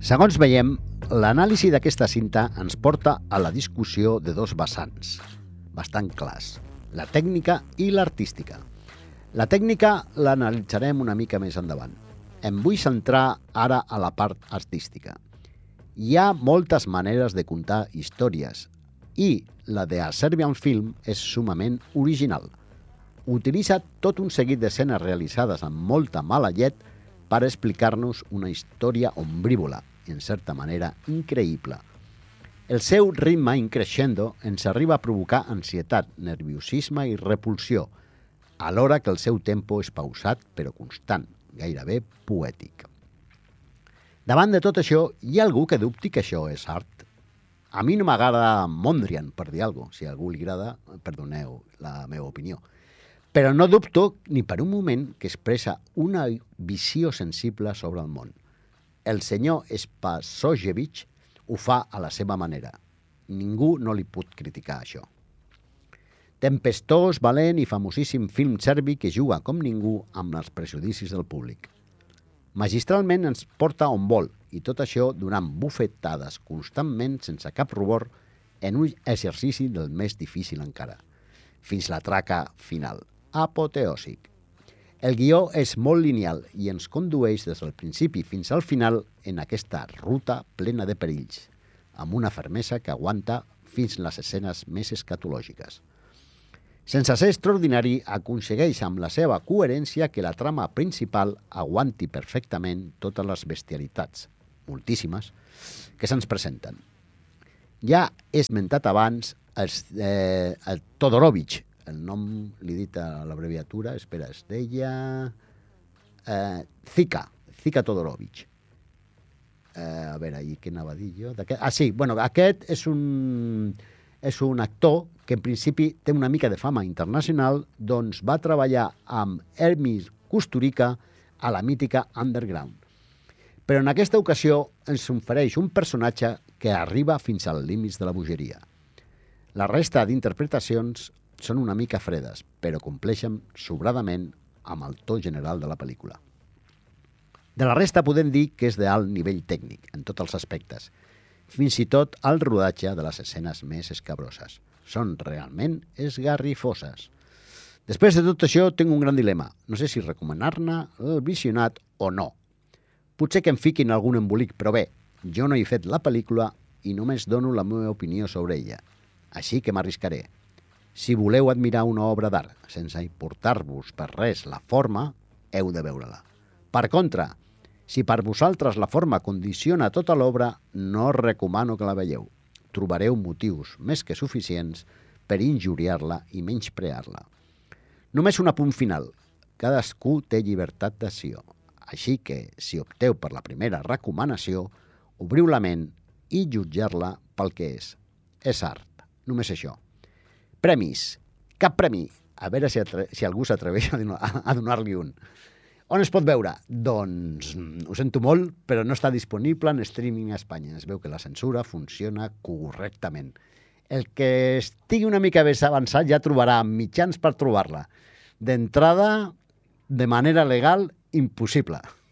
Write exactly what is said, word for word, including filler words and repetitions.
Segons veiem, l'anàlisi d'aquesta cinta ens porta a la discussió de dos vessants, bastant clars, la tècnica i l'artística. La tècnica l'analitzarem una mica més endavant. Em vull centrar ara a la part artística. Hi ha moltes maneres de contar històries i la de A Serbian Film és sumament original. Utilitza tot un seguit d'escenes realitzades amb molta mala llet per explicar-nos una història ombrívola i, en certa manera, increïble. El seu ritme increixendo ens arriba a provocar ansietat, nerviosisme i repulsió, alhora que el seu tempo és pausat però constant, gairebé poètic. Davant de tot això, hi ha algú que dubti que això és art? A mi no m'agrada Mondrian, per dir alguna cosa. Si a algú li agrada, perdoneu la meva opinió. Però no dubto ni per un moment que expressa una visió sensible sobre el món. El senyor Spasojevic ho fa a la seva manera. Ningú no li pot criticar això. Tempestós, valent i famosíssim film serbi que juga com ningú amb els prejudicis del públic. Magistralment ens porta on vol, i tot això donant bufetades constantment sense cap rubor en un exercici del més difícil encara, fins la traca final, apoteòsic. El guió és molt lineal i ens condueix des del principi fins al final en aquesta ruta plena de perills, amb una fermesa que aguanta fins les escenes més escatològiques. Sense ser extraordinari, aconsegueix amb la seva coherència que la trama principal aguanti perfectament totes les bestialitats, moltíssimes, que se'ns presenten. Ja he esmentat abans el, eh, el Todorovic, el nom l'he dit a l'abreviatura, espera, es deia eh, Zika, Zika Todorovic. Eh, a veure, i què anava a dir jo? Ah, sí, bueno, aquest és un, és un actor que en principi té una mica de fama internacional, doncs va treballar amb Hermes Kusturica a la mítica Underground. Però en aquesta ocasió ens ofereix un personatge que arriba fins als límits de la bogeria. La resta d'interpretacions són una mica fredes, però compleixen sobradament amb el to general de la pel·lícula. De la resta podem dir que és d'alt nivell tècnic, en tots els aspectes, fins i tot el rodatge de les escenes més escabroses. Són realment esgarrifoses. Després de tot això, tinc un gran dilema. No sé si recomanar-ne el visionat o no. Potser que em fiquin algun embolic, però bé, jo no he fet la pel·lícula i només dono la meva opinió sobre ella. Així que m'arriscaré. Si voleu admirar una obra d'art sense importar-vos per res la forma, heu de veure-la. Per contra, si per vosaltres la forma condiciona tota l'obra, no recomano que la veieu. Trobareu motius més que suficients per injuriar-la i menysprear-la. Només un apunt final. Cadascú té llibertat d'acció. Així que, si opteu per la primera recomanació, obriu la ment i jutjar-la pel que és. És art. Només això. Premis. Cap premi. A veure si, si algú s'atreveix a donar, a donar-li un. On es pot veure? Doncs ho sento molt, però no està disponible en streaming a Espanya. Es veu que la censura funciona correctament. El que estigui una mica més avançat ja trobarà mitjans per trobar-la. D'entrada, de manera legal, impossible.